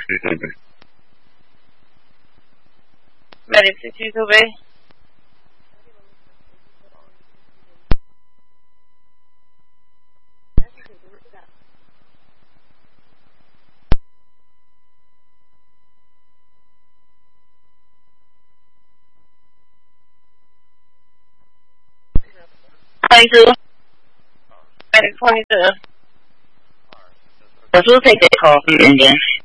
Ready, 62 Bay. Ready, 22. Let's take that call from Indian.